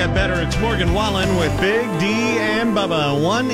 get better. It's Morgan Wallen with Big D and Bubba.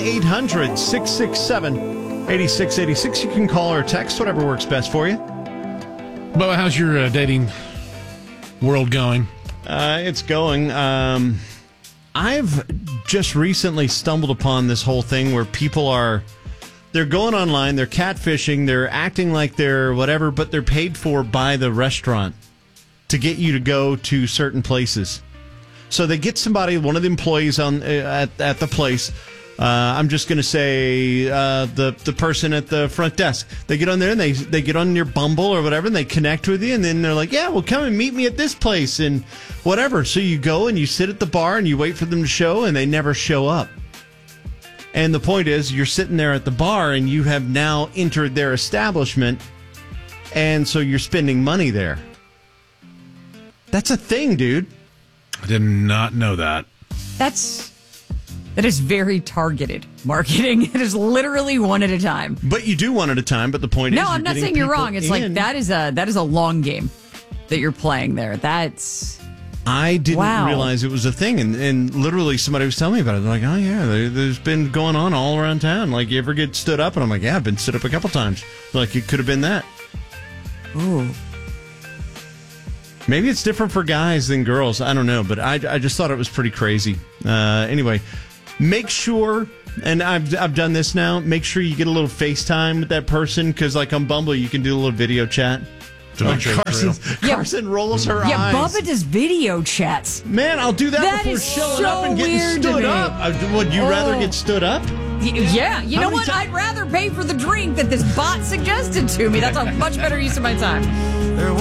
1-800-667-8686. You can call or text, whatever works best for you. Bubba, how's your dating world going? It's going. I've just recently stumbled upon this whole thing where people they're going online, they're catfishing, they're acting like they're whatever, but they're paid for by the restaurant to get you to go to certain places. So they get somebody, one of the employees at the place. I'm just going to say the person at the front desk. They get on there and they get on your Bumble or whatever, and they connect with you, and then they're like, yeah, well, come and meet me at this place and whatever. So you go and you sit at the bar and you wait for them to show, and they never show up. And the point is, you're sitting there at the bar and you have now entered their establishment, and so you're spending money there. That's a thing, dude. I did not know that. That is very targeted marketing. It is literally one at a time. But you do one at a time. But the point is, no, I'm not saying you're wrong. It's like that is a long game that you're playing there. I didn't realize it was a thing, and literally somebody was telling me about it. They're like, oh yeah, there's been going on all around town. Like, you ever get stood up? And I'm like, yeah, I've been stood up a couple times. Like, it could have been that. Ooh. Maybe it's different for guys than girls. I don't know, but I just thought it was pretty crazy. Anyway, make sure, and I've done this now, make sure you get a little FaceTime with that person, because like on Bumble, you can do a little video chat. Carson rolls her eyes. Yeah, Bubba does video chats. Man, I'll do that before showing up and getting stood up. Would you rather get stood up? Yeah, you know what? I'd rather pay for the drink that this bot suggested to me. That's a much better use of my time.